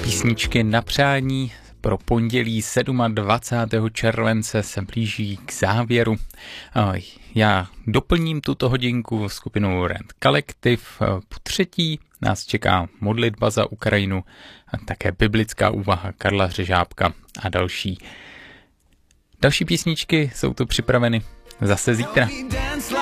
Písničky na přání pro pondělí 27. července se blíží k závěru. Já doplním tuto hodinku skupinou Rent Collective. Po třetí nás čeká modlitba za Ukrajinu a také biblická úvaha Karla Řežábka a další. Další písničky jsou tu připraveny zase zítra.